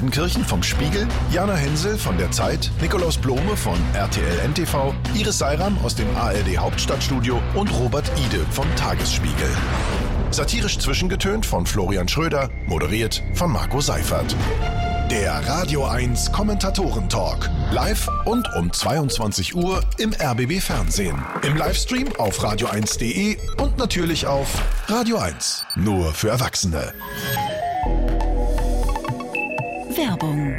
Wildenkirchen vom Spiegel, Jana Hensel von der Zeit, Nikolaus Blome von RTL NTV, Iris Seiram aus dem ARD Hauptstadtstudio und Robert Ide vom Tagesspiegel. Satirisch zwischengetönt von Florian Schröder, moderiert von Marco Seifert. Der Radio 1 Kommentatoren-Talk. Live und um 22 Uhr im RBB Fernsehen. Im Livestream auf radio1.de und natürlich auf Radio 1. Nur für Erwachsene. Werbung.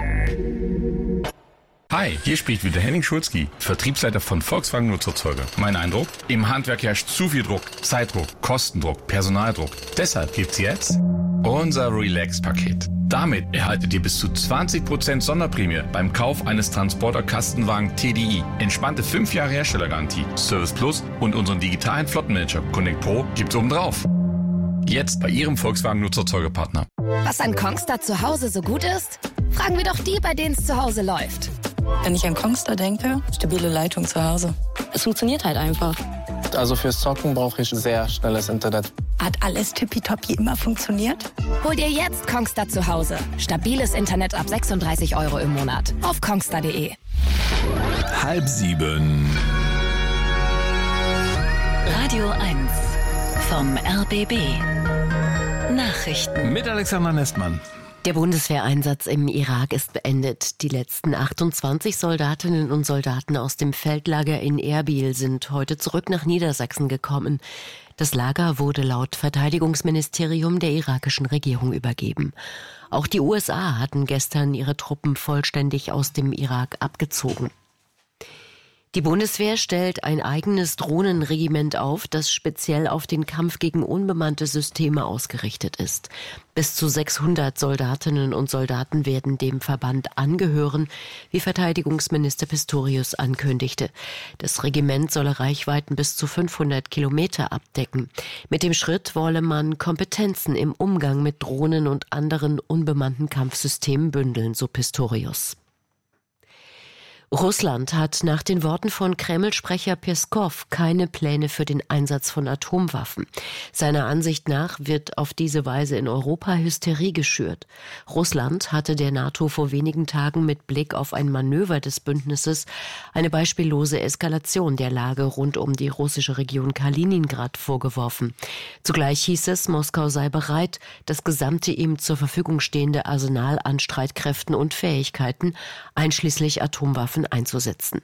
Hi, hier spricht wieder Henning Schulzki, Vertriebsleiter von Volkswagen Nutzerzeuger. Mein Eindruck? Im Handwerk herrscht zu viel Druck, Zeitdruck, Kostendruck, Personaldruck. Deshalb gibt's jetzt unser Relax-Paket. Damit erhaltet ihr bis zu 20% Sonderprämie beim Kauf eines Transporter-Kastenwagen TDI. Entspannte 5 Jahre Herstellergarantie, Service Plus und unseren digitalen Flottenmanager Connect Pro gibt's obendrauf. Jetzt bei Ihrem Volkswagen Nutzerzeugerpartner. Was an Kongstar zu Hause so gut ist? Fragen wir doch die, bei denen es zu Hause läuft. Wenn ich an Kongstar denke, stabile Leitung zu Hause. Es funktioniert halt einfach. Also fürs Zocken brauche ich sehr schnelles Internet. Hat alles tippitoppi immer funktioniert? Hol dir jetzt Kongstar zu Hause. Stabiles Internet ab 36 € im Monat. Auf kongstar.de. 6:30. Radio 1 vom RBB. Nachrichten. Mit Alexander Nestmann. Der Bundeswehreinsatz im Irak ist beendet. Die letzten 28 Soldatinnen und Soldaten aus dem Feldlager in Erbil sind heute zurück nach Niedersachsen gekommen. Das Lager wurde laut Verteidigungsministerium der irakischen Regierung übergeben. Auch die USA hatten gestern ihre Truppen vollständig aus dem Irak abgezogen. Die Bundeswehr stellt ein eigenes Drohnenregiment auf, das speziell auf den Kampf gegen unbemannte Systeme ausgerichtet ist. Bis zu 600 Soldatinnen und Soldaten werden dem Verband angehören, wie Verteidigungsminister Pistorius ankündigte. Das Regiment solle Reichweiten bis zu 500 Kilometer abdecken. Mit dem Schritt wolle man Kompetenzen im Umgang mit Drohnen und anderen unbemannten Kampfsystemen bündeln, so Pistorius. Russland hat nach den Worten von Kreml-Sprecher Peskow keine Pläne für den Einsatz von Atomwaffen. Seiner Ansicht nach wird auf diese Weise in Europa Hysterie geschürt. Russland hatte der NATO vor wenigen Tagen mit Blick auf ein Manöver des Bündnisses eine beispiellose Eskalation der Lage rund um die russische Region Kaliningrad vorgeworfen. Zugleich hieß es, Moskau sei bereit, das gesamte ihm zur Verfügung stehende Arsenal an Streitkräften und Fähigkeiten, einschließlich Atomwaffen, einzusetzen.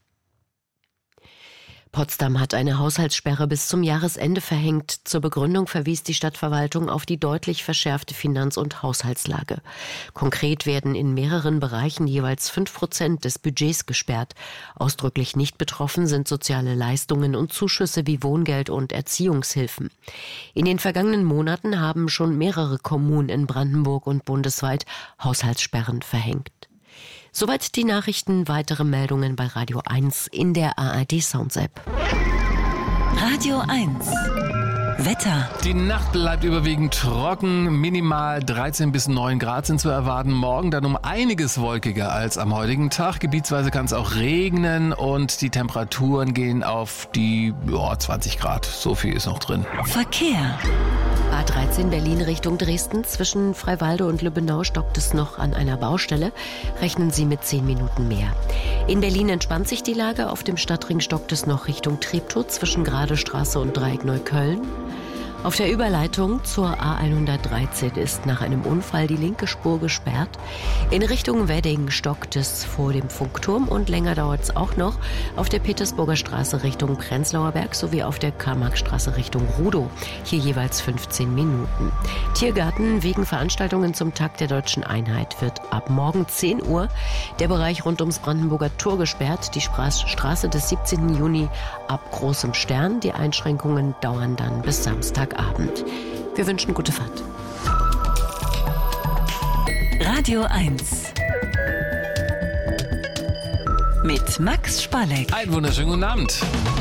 Potsdam hat eine Haushaltssperre bis zum Jahresende verhängt. Zur Begründung verwies die Stadtverwaltung auf die deutlich verschärfte Finanz- und Haushaltslage. Konkret werden in mehreren Bereichen jeweils 5% des Budgets gesperrt. Ausdrücklich nicht betroffen sind soziale Leistungen und Zuschüsse wie Wohngeld und Erziehungshilfen. In den vergangenen Monaten haben schon mehrere Kommunen in Brandenburg und bundesweit Haushaltssperren verhängt. Soweit die Nachrichten, weitere Meldungen bei Radio 1 in der ARD Sounds App. Radio 1 Wetter. Die Nacht bleibt überwiegend trocken, minimal 13 bis 9 Grad sind zu erwarten. Morgen dann um einiges wolkiger als am heutigen Tag. Gebietsweise kann es auch regnen und die Temperaturen gehen auf die 20 Grad. So viel ist noch drin. Verkehr. A13 Berlin Richtung Dresden. Zwischen Freiwalde und Lübbenau stockt es noch an einer Baustelle. Rechnen Sie mit 10 Minuten mehr. In Berlin entspannt sich die Lage. Auf dem Stadtring stockt es noch Richtung Treptow zwischen Gradestraße und Dreieck Neukölln. Auf der Überleitung zur A113 ist nach einem Unfall die linke Spur gesperrt. In Richtung Wedding stockt es vor dem Funkturm und länger dauert es auch noch auf der Petersburger Straße Richtung Prenzlauer Berg sowie auf der Karl-Marx-Straße Richtung Rudow. Hier jeweils 15 Minuten. Tiergarten wegen Veranstaltungen zum Tag der Deutschen Einheit wird ab morgen 10 Uhr der Bereich rund ums Brandenburger Tor gesperrt. Die Straße des 17. Juni ab Großem Stern. Die Einschränkungen dauern dann bis Samstagabend. Wir wünschen gute Fahrt. Radio 1 mit Max Spalleck. Einen wunderschönen guten Abend.